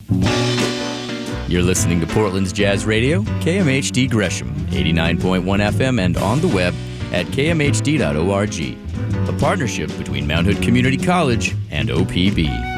You're listening to Portland's Jazz Radio, KMHD Gresham, 89.1 FM, and on the web at kmhd.org. A partnership between Mount Hood Community College and OPB.